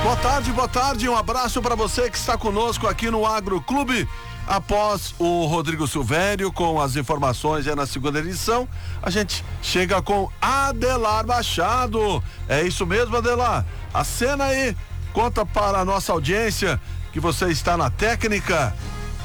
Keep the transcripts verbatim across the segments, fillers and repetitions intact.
Boa tarde, boa tarde, um abraço para você que está conosco aqui no Agro Clube. Após o Rodrigo Silvério com as informações já na segunda edição, a gente chega com Adelar Machado. É isso mesmo, Adelar? A cena aí, conta para a nossa audiência que você está na técnica.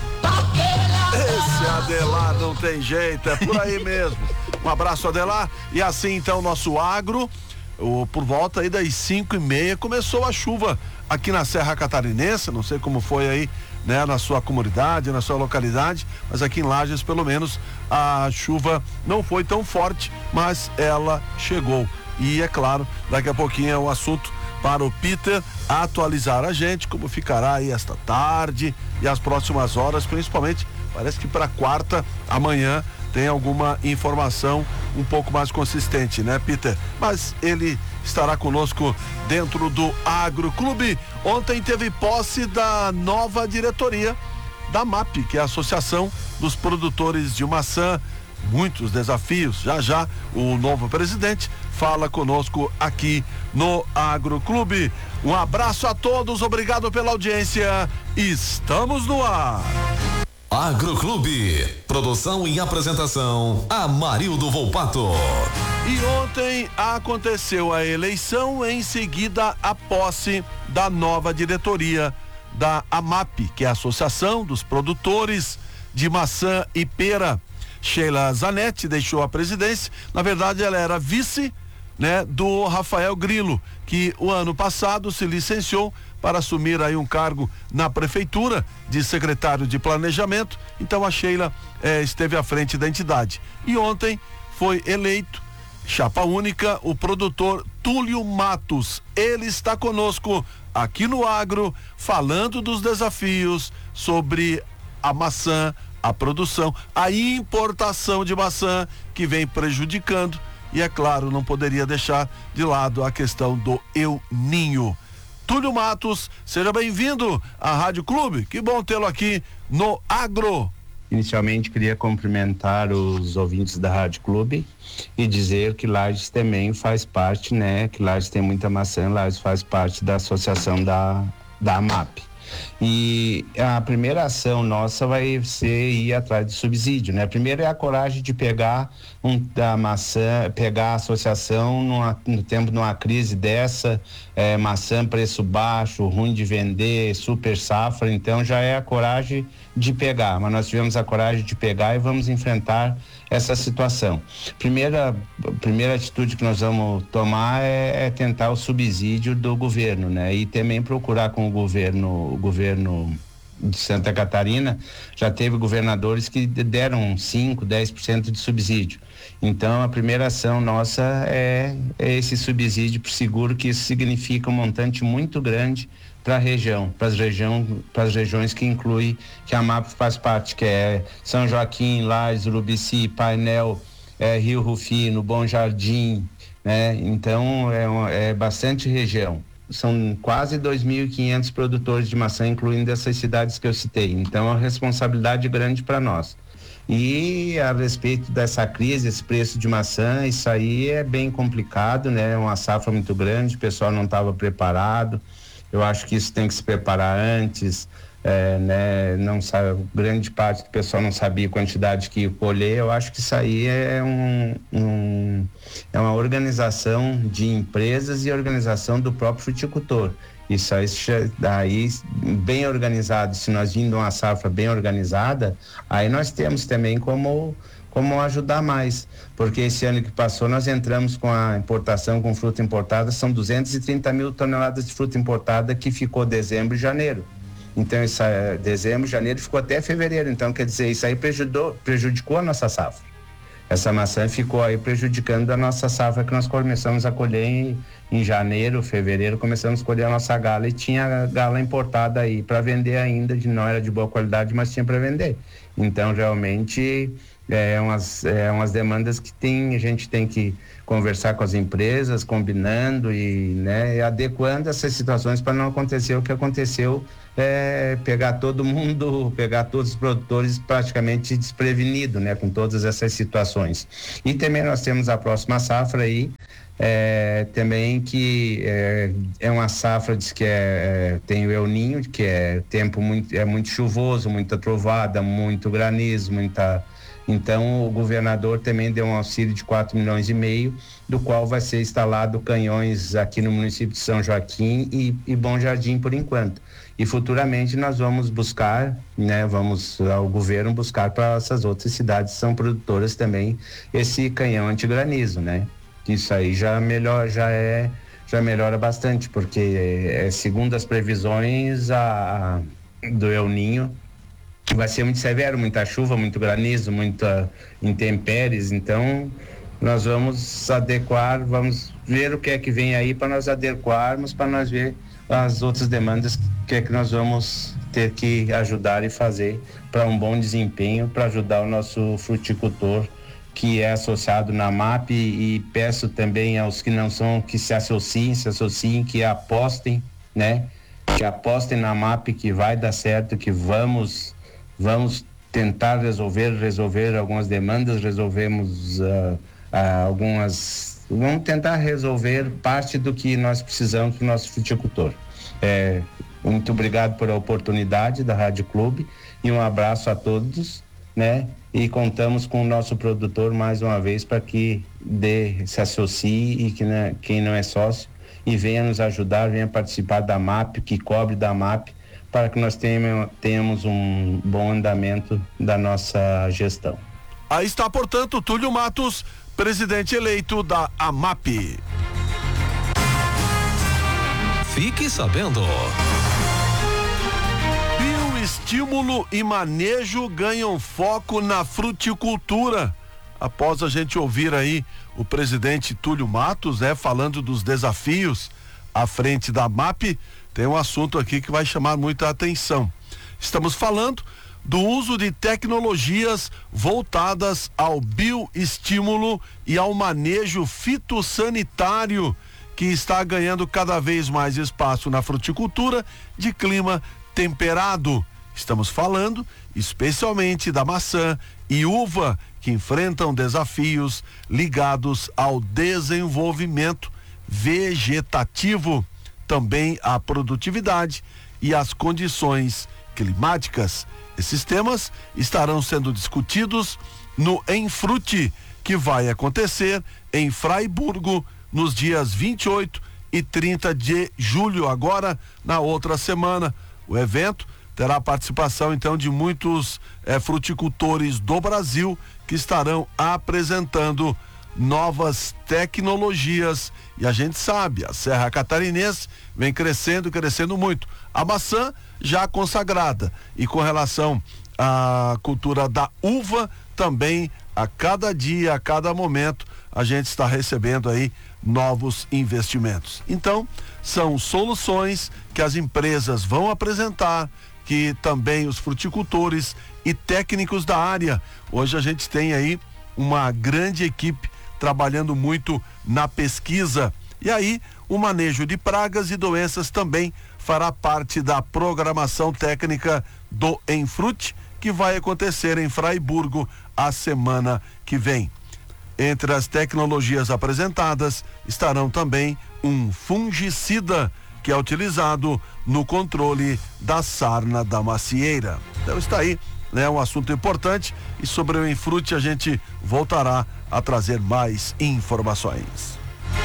Esse Adelar não tem jeito, é por aí mesmo. Um abraço, Adelar. E assim então nosso agro, o, por volta aí das cinco e meia começou a chuva aqui na Serra Catarinense, não sei como foi aí, né, na sua comunidade, na sua localidade, mas aqui em Lages pelo menos a chuva não foi tão forte, mas ela chegou. E é claro, daqui a pouquinho é o assunto para o Peter atualizar a gente como ficará aí esta tarde e as próximas horas, principalmente parece que para quarta amanhã tem alguma informação um pouco mais consistente, né, Peter? Mas ele estará conosco dentro do Agro Clube. Ontem teve posse da nova diretoria da MAP, que é a Associação dos Produtores de Maçã. Muitos desafios. Já já o novo presidente fala conosco aqui no Agro Clube. Um abraço a todos, obrigado pela audiência. Estamos no ar. Agroclube, produção e apresentação, Amarildo Volpato. E ontem aconteceu a eleição, em seguida a posse da nova diretoria da AMAP, que é a Associação dos Produtores de Maçã e Pera. Sheila Zanetti deixou a presidência, na verdade ela era vice, né, do Rafael Grilo, que o ano passado se licenciou para assumir aí um cargo na prefeitura de secretário de planejamento. Então a Sheila eh, esteve à frente da entidade. E ontem foi eleito, chapa única, o produtor Túlio Matos. Ele está conosco aqui no Agro, falando dos desafios sobre a maçã, a produção, a importação de maçã que vem prejudicando. E é claro, não poderia deixar de lado a questão do El Ninho. Túlio Matos, seja bem-vindo à Rádio Clube, que bom tê-lo aqui no Agro. Inicialmente queria cumprimentar os ouvintes da Rádio Clube e dizer que Lages também faz parte, né, que Lages tem muita maçã, Lages faz parte da associação da, da AMAP. E a primeira ação nossa vai ser ir atrás de subsídio, né? Primeiro é a coragem de pegar um, da maçã, pegar a associação numa, no tempo de uma crise dessa, é, maçã preço baixo, ruim de vender, super safra, então já é a coragem de pegar, mas nós tivemos a coragem de pegar e vamos enfrentar essa situação. Primeira, primeira atitude que nós vamos tomar é, é tentar o subsídio do governo, né? E também procurar com o governo, o governo de Santa Catarina, já teve governadores que deram cinco, dez por cento de subsídio. Então a primeira ação nossa é, é esse subsídio para o seguro, que isso significa um montante muito grande para a região, para as região, para as regiões que inclui, que a MAP faz parte, que é São Joaquim, Lages, Urubici, Painel, é, Rio Rufino, Bom Jardim, né? Então é, é bastante região. São quase dois mil e quinhentos produtores de maçã, incluindo essas cidades que eu citei. Então é uma responsabilidade grande para nós. E a respeito dessa crise, esse preço de maçã, isso aí é bem complicado, né? É uma safra muito grande, o pessoal não estava preparado. Eu acho que isso tem que se preparar antes, é, né? Não sabe, grande parte do pessoal não sabia a quantidade que ia colher. Eu acho que isso aí é um, um é uma organização de empresas e organização do próprio fruticultor. Isso aí, daí, bem organizado, se nós vindo uma safra bem organizada, aí nós temos também como como ajudar mais, porque esse ano que passou nós entramos com a importação, com fruta importada, são duzentos e trinta mil toneladas de fruta importada que ficou dezembro e janeiro. Então, isso é dezembro, janeiro, ficou até fevereiro. Então, quer dizer, isso aí prejudicou, prejudicou a nossa safra. Essa maçã ficou aí prejudicando a nossa safra, que nós começamos a colher em, em janeiro, fevereiro, começamos a colher a nossa gala, e tinha gala importada aí para vender ainda, de, não era de boa qualidade, mas tinha para vender. Então, realmente, é umas, é umas demandas que tem, a gente tem que conversar com as empresas, combinando e, né, adequando essas situações para não acontecer o que aconteceu, é, pegar todo mundo, pegar todos os produtores praticamente desprevenidos, né, com todas essas situações. E também nós temos a próxima safra aí, É, também que é, é uma safra, diz que é, é, tem o El Ninho, que é tempo muito, é muito chuvoso, muita trovada, muito granizo, muita... Então o governador também deu um auxílio de quatro milhões e meio, do qual vai ser instalado canhões aqui no município de São Joaquim e, e Bom Jardim por enquanto. E futuramente nós vamos buscar, né, vamos ao governo buscar para essas outras cidades que são produtoras também esse canhão antigranizo, né? Isso aí já melhor, já é, já melhora bastante, porque é, segundo as previsões a, a, do El Ninho vai ser muito severo, muita chuva, muito granizo, muita intempéries, então nós vamos adequar, vamos ver o que é que vem aí para nós adequarmos, para nós ver as outras demandas que é que nós vamos ter que ajudar e fazer para um bom desempenho, para ajudar o nosso fruticultor que é associado na M A P, e, e peço também aos que não são, que se associem, se associem, que apostem, né? Que apostem na M A P, que vai dar certo, que vamos, vamos tentar resolver, resolver algumas demandas, resolvemos uh, uh, algumas, vamos tentar resolver parte do que nós precisamos para o nosso fruticultor. É, muito obrigado por a oportunidade da Rádio Clube e um abraço a todos, né? E contamos com o nosso produtor mais uma vez para que dê, se associe e que né, quem não é sócio e venha nos ajudar, venha participar da M A P, que cobre da M A P, para que nós tenhamos, tenhamos um bom andamento da nossa gestão. Aí está, portanto, Túlio Matos, presidente eleito da A M A P. Fique sabendo. Estímulo e manejo ganham foco na fruticultura. Após a gente ouvir aí o presidente Túlio Matos, né, falando dos desafios à frente da M A P, tem um assunto aqui que vai chamar muita atenção. Estamos falando do uso de tecnologias voltadas ao bioestímulo e ao manejo fitossanitário, que está ganhando cada vez mais espaço na fruticultura de clima temperado. Estamos falando especialmente da maçã e uva, que enfrentam desafios ligados ao desenvolvimento vegetativo, também à produtividade e às condições climáticas. Esses temas estarão sendo discutidos no Enfrute, que vai acontecer em Fraiburgo nos dias vinte e oito e trinta de julho, agora na outra semana. O evento terá a participação então de muitos eh, fruticultores do Brasil, que estarão apresentando novas tecnologias, e a gente sabe, a Serra Catarinense vem crescendo, crescendo muito. A maçã já consagrada, e com relação à cultura da uva também, a cada dia, a cada momento, a gente está recebendo aí novos investimentos. Então, são soluções que as empresas vão apresentar, que também os fruticultores e técnicos da área. Hoje a gente tem aí uma grande equipe trabalhando muito na pesquisa. E aí, o manejo de pragas e doenças também fará parte da programação técnica do Enfrute, que vai acontecer em Fraiburgo a semana que vem. Entre as tecnologias apresentadas estarão também um fungicida, que é utilizado no controle da sarna da macieira. Então está aí, né, um assunto importante, e sobre o Enfrute a gente voltará a trazer mais informações.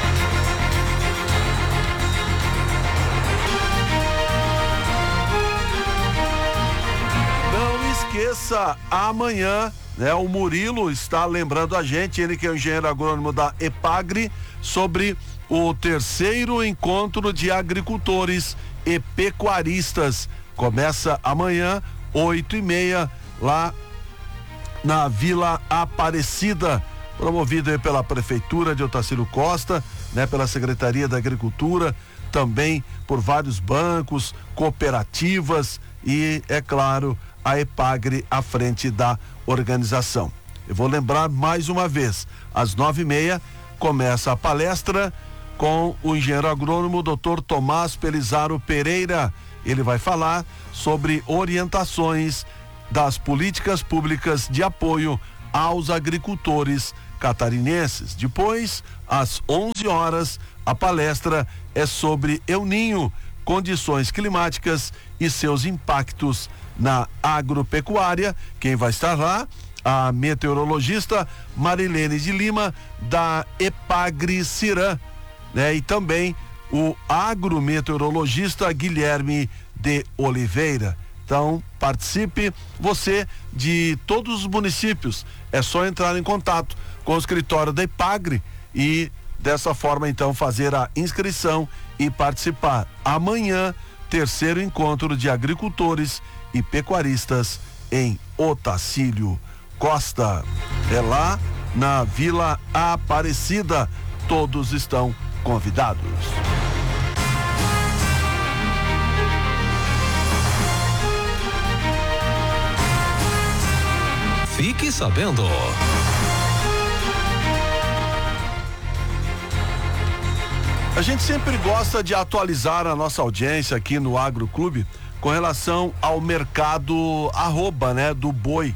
Não esqueça, amanhã, né, o Murilo está lembrando a gente, ele que é o engenheiro agrônomo da EPAGRE, sobre o terceiro encontro de agricultores e pecuaristas. Começa amanhã, oito e meia, lá na Vila Aparecida, promovido aí pela Prefeitura de Otacílio Costa, né, pela Secretaria da Agricultura, também por vários bancos, cooperativas e, é claro, a EPAGRE à frente da organização. Eu vou lembrar mais uma vez, às nove e meia começa a palestra com o engenheiro agrônomo doutor Tomás Pelizaro Pereira. Ele vai falar sobre orientações das políticas públicas de apoio aos agricultores catarinenses. Depois, às onze horas, a palestra é sobre El Ninho, condições climáticas e seus impactos na agropecuária. Quem vai estar lá? A meteorologista Marilene de Lima, da Epagri-Cirã, né? E também o agrometeorologista Guilherme de Oliveira. Então, participe, você de todos os municípios. É só entrar em contato com o escritório da Epagri e dessa forma, então, fazer a inscrição e participar. Amanhã, terceiro encontro de agricultores e pecuaristas em Otacílio Costa. É lá na Vila Aparecida. Todos estão convidados. Fique sabendo. A gente sempre gosta de atualizar a nossa audiência aqui no Agro Clube com relação ao mercado arroba, né, do boi.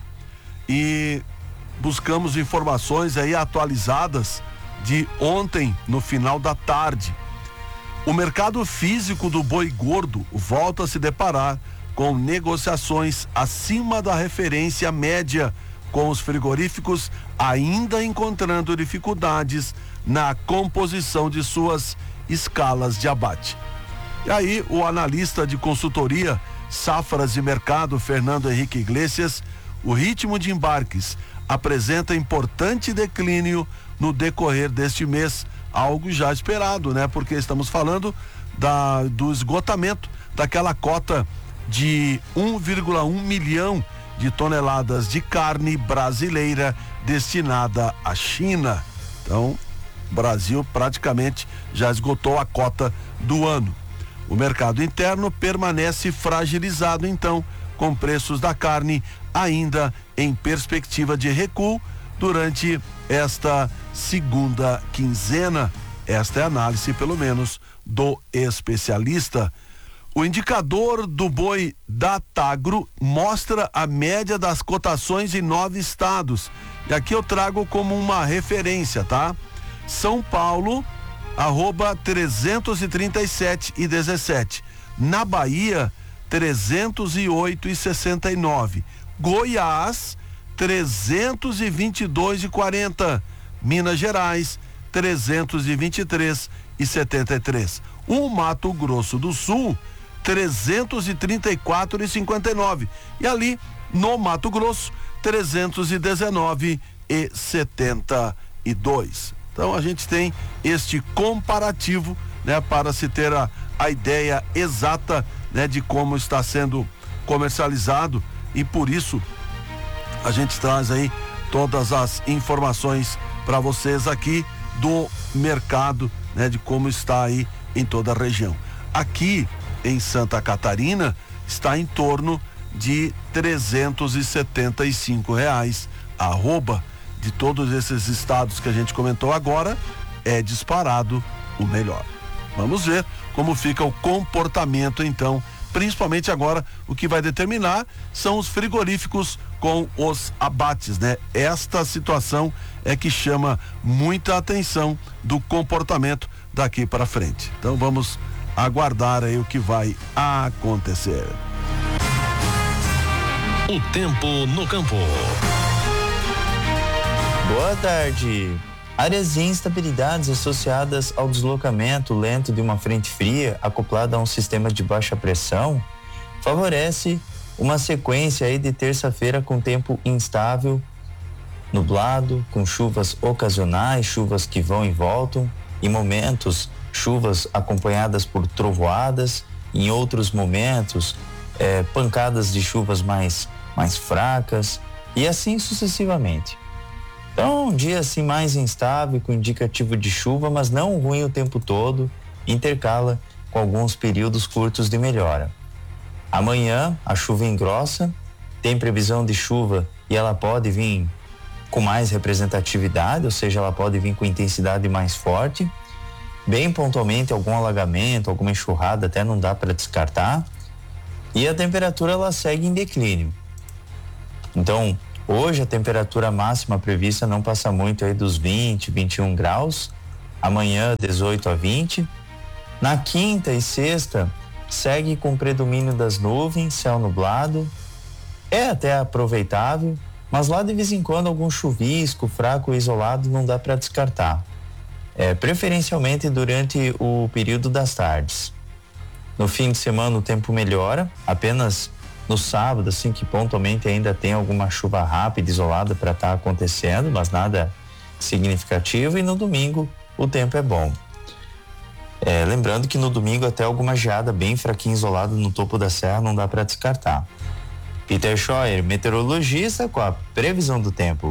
E buscamos informações aí atualizadas de ontem, no final da tarde. O mercado físico do boi gordo volta a se deparar com negociações acima da referência média, com os frigoríficos ainda encontrando dificuldades na composição de suas escalas de abate. E aí, o analista de consultoria Safras e Mercado, Fernando Henrique Iglesias, o ritmo de embarques apresenta importante declínio no decorrer deste mês, algo já esperado, né? Porque estamos falando da, do esgotamento daquela cota de um vírgula um milhão de toneladas de carne brasileira destinada à China. Então, o Brasil praticamente já esgotou a cota do ano. O mercado interno permanece fragilizado, então, com preços da carne ainda em perspectiva de recuo durante esta segunda quinzena. Esta é a análise, pelo menos, do especialista. O indicador do boi Datagro mostra a média das cotações em nove estados. E aqui eu trago como uma referência, tá? São Paulo, arroba trezentos e trinta e sete e dezessete. Na Bahia, trezentos e oito e sessenta e nove. Goiás, trezentos e vinte e dois e quarenta. Minas Gerais, trezentos e vinte e três e setenta e três. O Mato Grosso do Sul, trezentos e trinta e quatro e cinquenta e nove. E ali, no Mato Grosso, trezentos e dezenove e setenta e dois. Então a gente tem este comparativo, né, para se ter a, a ideia exata, né, de como está sendo comercializado, e por isso a gente traz aí todas as informações para vocês aqui do mercado, né, de como está aí em toda a região. Aqui em Santa Catarina está em torno de trezentos e setenta e cinco reais. Arroba de todos esses estados que a gente comentou agora é disparado o melhor. Vamos ver como fica o comportamento, então, principalmente agora. O que vai determinar são os frigoríficos com os abates, né? Esta situação é que chama muita atenção do comportamento daqui para frente. Então vamos aguardar aí o que vai acontecer. O tempo no campo. Boa tarde. Áreas de instabilidades associadas ao deslocamento lento de uma frente fria acoplada a um sistema de baixa pressão favorece uma sequência aí de terça-feira com tempo instável, nublado, com chuvas ocasionais, chuvas que vão e voltam, em momentos chuvas acompanhadas por trovoadas, em outros momentos eh, pancadas de chuvas mais, mais fracas e assim sucessivamente. Então, um dia assim mais instável, com indicativo de chuva, mas não ruim o tempo todo, intercala com alguns períodos curtos de melhora. Amanhã a chuva engrossa, tem previsão de chuva e ela pode vir com mais representatividade, ou seja, ela pode vir com intensidade mais forte. Bem pontualmente algum alagamento, alguma enxurrada até não dá para descartar. E a temperatura ela segue em declínio. Então, Hoje a temperatura máxima prevista não passa muito aí dos vinte, vinte e um graus. Amanhã dezoito a vinte. Na quinta e sexta segue com predomínio das nuvens, céu nublado. É até aproveitável, mas lá de vez em quando algum chuvisco fraco e isolado não dá para descartar. É, preferencialmente durante o período das tardes. No fim de semana o tempo melhora, apenas no sábado, assim que pontualmente ainda tem alguma chuva rápida, isolada para estar tá acontecendo, mas nada significativo, e no domingo o tempo é bom. É, lembrando que no domingo até alguma geada bem fraquinha isolada no topo da serra não dá para descartar. Peter Scheuer, meteorologista, com a previsão do tempo.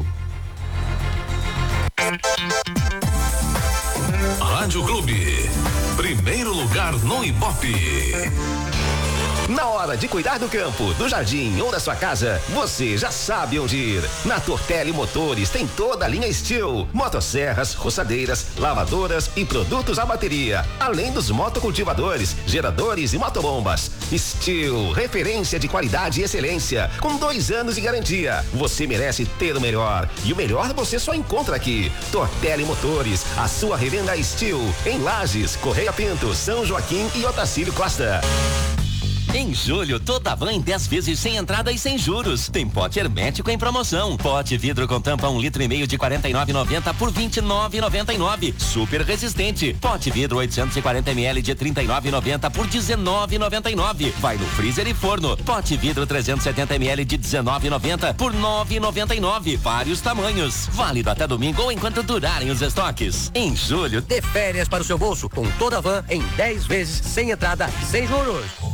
Rádio Clube, primeiro lugar no Ibope. Na hora de cuidar do campo, do jardim ou da sua casa, você já sabe onde ir. Na Tortelli Motores tem toda a linha Steel, motosserras, roçadeiras, lavadoras e produtos à bateria, além dos motocultivadores, geradores e motobombas. Steel, referência de qualidade e excelência, com dois anos de garantia. Você merece ter o melhor, e o melhor você só encontra aqui. Tortelli Motores, a sua revenda Steel, em Lages, Correia Pinto, São Joaquim e Otacílio Costa. Em julho, toda van em dez vezes sem entrada e sem juros. Tem pote hermético em promoção. Pote vidro com tampa um litro e meio de quarenta e nove reais e noventa centavos por vinte e nove reais e noventa e nove centavos. Super resistente. Pote vidro oitocentos e quarenta mililitros de trinta e nove reais e noventa centavos por dezenove reais e noventa e nove centavos. Vai no freezer e forno. Pote vidro trezentos e setenta mililitros de dezenove reais e noventa centavos por nove reais e noventa e nove centavos. Vários tamanhos. Válido até domingo ou enquanto durarem os estoques. Em julho, dê férias para o seu bolso com toda a van em dez vezes sem entrada e sem juros.